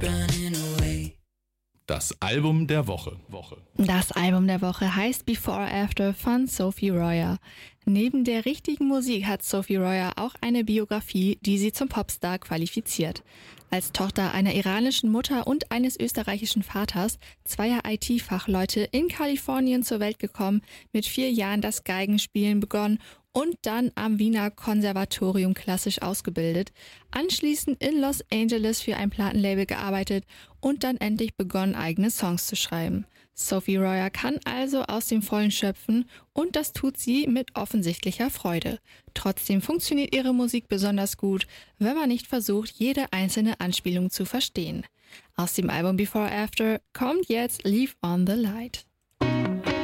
running away. Das Album der Woche. Das Album der Woche heißt Before or After von Sophie Royer. Neben der richtigen Musik hat Sophie Royer auch eine Biografie, die sie zum Popstar qualifiziert. Als Tochter einer iranischen Mutter und eines österreichischen Vaters, zweier IT-Fachleute in Kalifornien zur Welt gekommen, mit 4 Jahren das Geigenspielen begonnen und dann am Wiener Konservatorium klassisch ausgebildet, anschließend in Los Angeles für ein Plattenlabel gearbeitet und dann endlich begonnen, eigene Songs zu schreiben. Sophie Royer kann also aus dem Vollen schöpfen und das tut sie mit offensichtlicher Freude. Trotzdem funktioniert ihre Musik besonders gut, wenn man nicht versucht, jede einzelne Anspielung zu verstehen. Aus dem Album Before or After kommt jetzt Leave on the Light.